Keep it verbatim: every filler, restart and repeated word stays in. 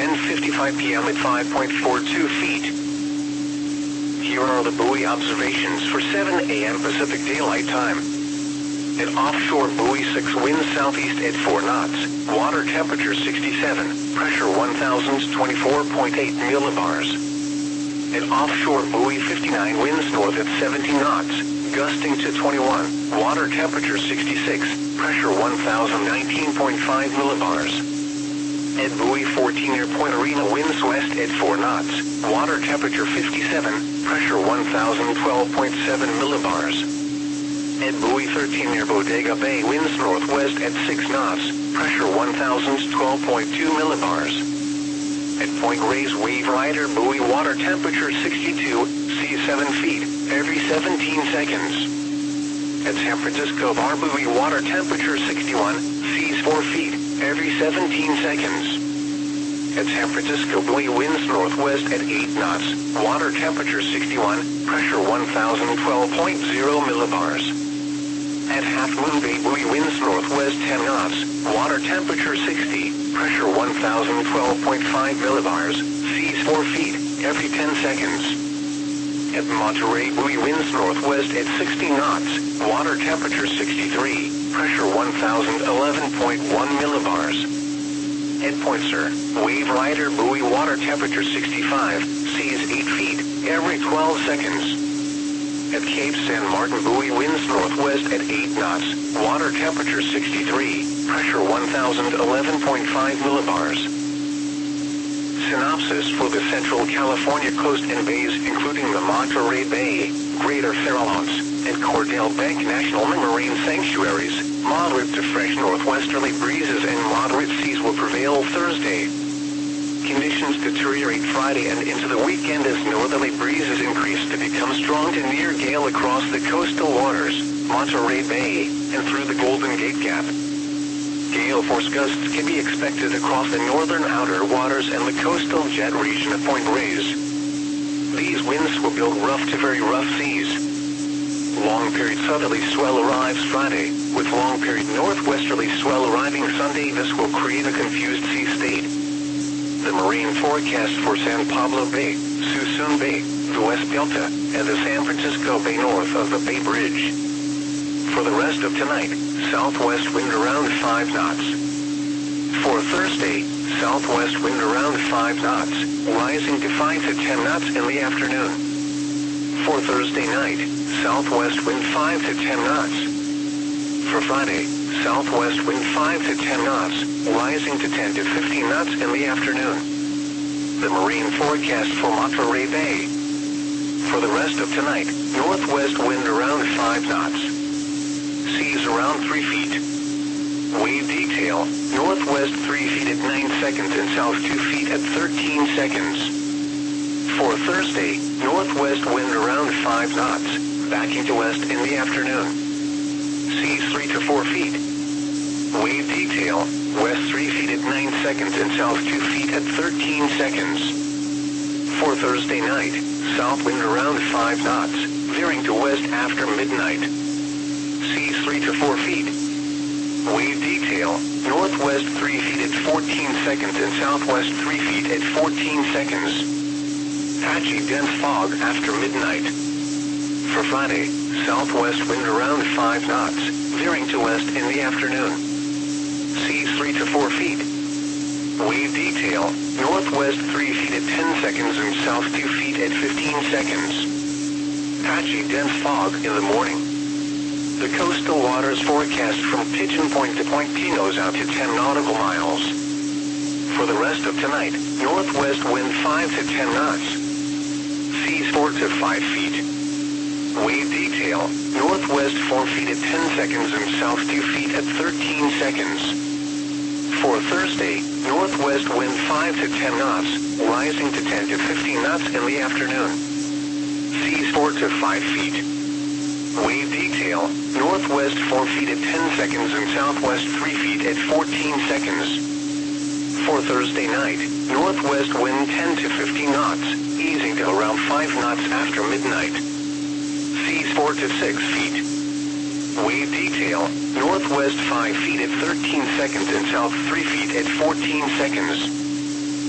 ten fifty-five p m at five point four two feet. Here are the buoy observations for seven a m Pacific Daylight Time. At offshore buoy six, wind southeast at four knots, water temperature sixty-seven, pressure one thousand twenty-four point eight millibars. At offshore buoy fifty-nine, winds north at seventeen knots, gusting to twenty-one, water temperature sixty-six, pressure one thousand nineteen point five millibars. At buoy fourteen, near Point Arena, winds west at four knots, water temperature fifty-seven, pressure one thousand twelve point seven millibars. At buoy thirteen, near Bodega Bay, winds northwest at six knots, pressure one thousand twelve point two millibars. At Point Reyes Wave Rider buoy, water temperature sixty-two, sea seven feet, every seventeen seconds. At San Francisco Bar buoy, water temperature sixty-one, seas four feet, every seventeen seconds. At San Francisco buoy, winds northwest at eight knots, water temperature sixty-one, pressure one thousand twelve point zero millibars. At Half Moon Bay buoy, winds northwest ten knots, water temperature sixty, pressure one thousand twelve point five millibars, seas four feet, every ten seconds. At Monterey buoy, winds northwest at sixty knots, water temperature sixty-three, pressure one thousand eleven point one millibars. At Point Sur, Wave Rider buoy, water temperature sixty-five, seas eight feet, every twelve seconds. At Cape San Martin buoy, winds northwest at eight knots, water temperature sixty-three, pressure one thousand eleven point five millibars. Synopsis for the Central California coast and bays, including the Monterey Bay, Greater Farallones, and Cordell Bank National Marine Sanctuaries. Moderate to fresh northwesterly breezes and moderate seas will prevail Thursday. Conditions deteriorate Friday and into the weekend as northerly breezes increase to become strong to near gale across the coastal waters, Monterey Bay, and through the Golden Gate Gap. Gale force gusts can be expected across the northern outer waters and the coastal jet region of Point Reyes. These winds will build rough to very rough seas. Long period southerly swell arrives Friday, with long period northwesterly swell arriving Sunday. This will create a confused sea state. The marine forecast for San Pablo Bay, Suisun Bay, the West Delta, and the San Francisco Bay north of the Bay Bridge. For the rest of tonight, southwest wind around five knots. For Thursday, southwest wind around five knots, rising to five to ten knots in the afternoon. For Thursday night, southwest wind five to ten knots. For Friday, southwest wind five to ten knots, rising to ten to fifteen knots in the afternoon. The marine forecast for Monterey Bay. For the rest of tonight, northwest wind around five knots. Seas around three feet. Wave detail, northwest three feet at nine seconds and south two feet at thirteen seconds. For Thursday, northwest wind around five knots, backing to west in the afternoon. Seas three to four feet. Wave detail, west three feet at nine seconds and south two feet at thirteen seconds. For Thursday night, south wind around five knots, veering to west after midnight. Seas three to four feet. Wave detail, northwest three feet at fourteen seconds and southwest three feet at fourteen seconds. Patchy dense fog after midnight. For Friday, southwest wind around five knots, veering to west in the afternoon. Seas three to four feet. Wave detail, northwest three feet at ten seconds and south two feet at fifteen seconds. Patchy dense fog in the morning. The coastal waters forecast from Pigeon Point to Point Pinos out to ten nautical miles. For the rest of tonight, northwest wind five to ten knots. Seas four to five feet. Wave detail, northwest four feet at ten seconds and south two feet at thirteen seconds. For Thursday, northwest wind five to ten knots, rising to ten to fifteen knots in the afternoon. Seas four to five feet. Wave detail, northwest four feet at ten seconds and southwest three feet at fourteen seconds. For Thursday night, northwest wind ten to fifteen knots, easing to around five knots after midnight. Seas four to six feet. Wave detail, northwest five feet at thirteen seconds and south three feet at fourteen seconds.